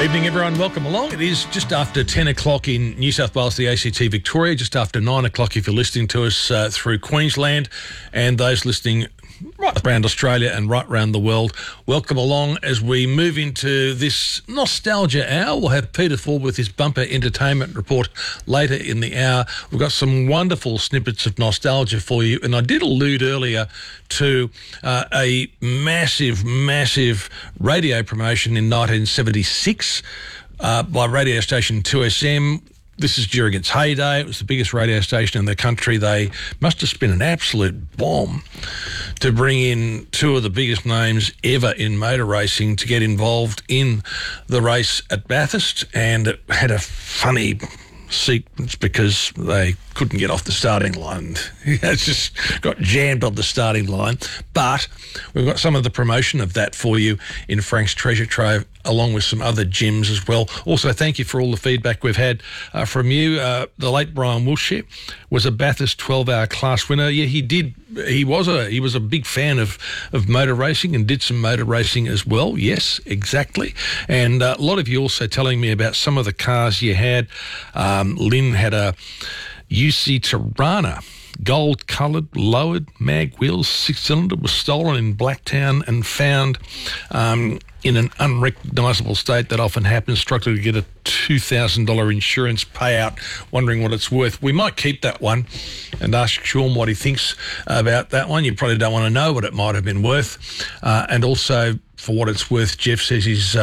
Evening, everyone. Welcome along. It is just after 10 o'clock in New South Wales, the ACT Victoria, just after 9 o'clock if you're listening to us through Queensland, and those listening right around Australia and right around the world. Welcome along as we move into this nostalgia hour. We'll have Peter Ford with his bumper entertainment report later in the hour. We've got some wonderful snippets of nostalgia for you, and I did allude earlier to a massive radio promotion in 1976 by radio station 2SM. This is during its heyday. It was the biggest radio station in the country. They must have spent an absolute bomb to bring in two of the biggest names ever in motor racing to get involved in the race at Bathurst, and it had a funny sequence because they couldn't get off the starting line. It's just got jammed on the starting line. But we've got some of the promotion of that for you in Frank's Treasure Trove, along with some other gems as well. Also, thank you for all the feedback we've had from you. The late Brian Wilshire was a Bathurst 12-hour class winner. Yeah, he did. He was a big fan of motor racing and did some motor racing as well. Yes, exactly. And a lot of you also telling me about some of the cars you had. Lynn had a UC Tirana, gold-coloured, lowered, mag wheels, six-cylinder, was stolen in Blacktown and found in an unrecognisable state. That often happens. Struggling to get a $2,000 insurance payout, wondering what it's worth. We might keep that one and ask Sean what he thinks about that one. You probably don't want to know what it might have been worth. And also, for what it's worth, Jeff says his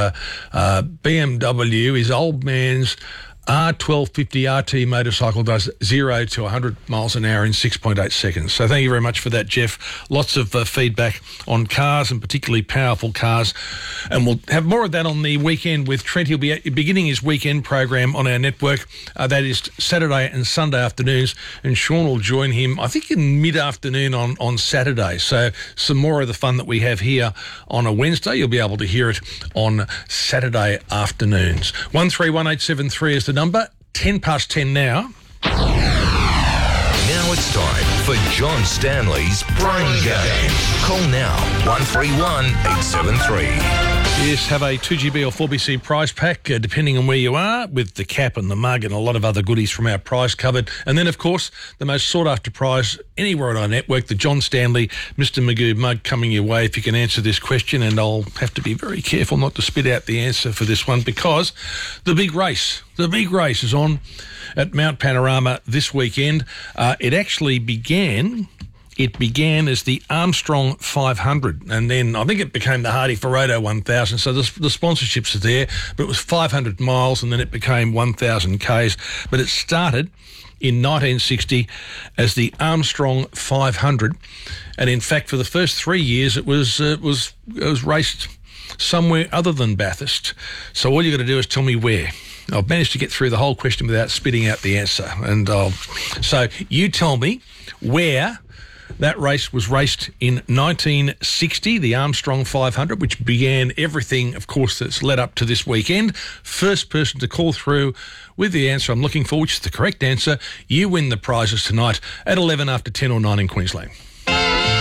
BMW, his old man's R1250 RT motorcycle does 0 to 100 miles an hour in 6.8 seconds. So thank you very much for that, Jeff. Lots of feedback on cars, and particularly powerful cars. And we'll have more of that on the weekend with Trent. He'll be beginning his weekend program on our network. That is Saturday and Sunday afternoons. And Sean will join him, I think, in mid-afternoon on Saturday. So some more of the fun that we have here on a Wednesday, you'll be able to hear it on Saturday afternoons. 131873 is the number. 10 past 10 now. Now it's time for John Stanley's Brain Game. Call now, 131 873. Yes, have a 2GB or 4BC prize pack, depending on where you are, with the cap and the mug and a lot of other goodies from our prize cupboard. And then, of course, the most sought-after prize anywhere on our network, the John Stanley Mr. Magoo mug, coming your way if you can answer this question. And I'll have to be very careful not to spit out the answer for this one, because the big race is on at Mount Panorama this weekend. It actually began as the Armstrong 500, and then I think it became the Hardy Ferodo 1000. So the sponsorships are there, but it was 500 miles, and then it became 1,000 Ks. But it started in 1960 as the Armstrong 500, and in fact, for the first 3 years, it was raced somewhere other than Bathurst. So all you got to do is tell me where. I've managed to get through the whole question without spitting out the answer, and so you tell me where that race was raced in 1960, the Armstrong 500, which began everything, of course, that's led up to this weekend. First person to call through with the answer I'm looking for, which is the correct answer, you win the prizes tonight at 11 after 10 or 9 in Queensland.